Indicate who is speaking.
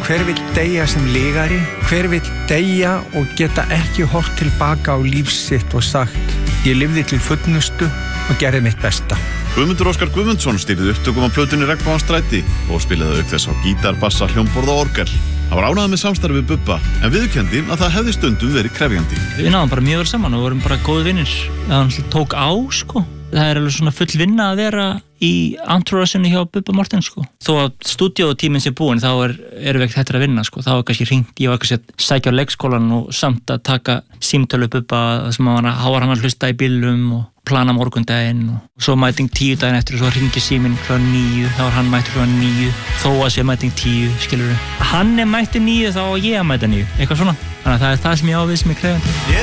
Speaker 1: Hver vill deyja sem lygari? Hver vill deyja og geta ekki horft tilbaka á líf sitt og sagt: ég lifði til fullnustu og gerði mitt besta.
Speaker 2: Guðmundur Óskar Guðmundsson stýrði upptökum á plötunni Regnbogansstræti og spilaði auk þess á gítar, bassa, hljómborð og orgel. Hann var ánægður með samstarfið við Bubba en viðurkenndi að það hefði stundum verið krefjandi.
Speaker 3: Við náðum bara mjög vel saman og vorum bara góðir vinir. Það tók á, sko. Það alveg svona full vinna að vera í entourageinu hjá Bubba Mortens, sko. Þó að stúdíótíminn sé búinn þá erum við ekkert hættir að vinna, sko. Það var kannski hringt, ég var kannski að sækja á leikskólan og samt að taka símtölu Bubba sem var hann að hlusta í bílum og plana morgundaginn og svo mæting 10 daginn eftir og svo hringi síminn kl. 9, þá var hann mættur kl. 9 þó að sé mæting 10, skilurðu. Hann mættur 9 þá og ég mæta 9, eitthvað svona. Þannig að það er það sem ég á við sem er krefjandi.